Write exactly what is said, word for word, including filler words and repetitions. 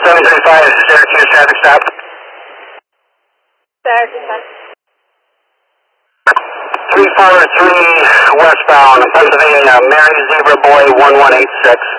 seven three five, Syracuse traffic stop. Syracuse. three four three westbound, Pennsylvania, Mary Zebra Boy one one eight six.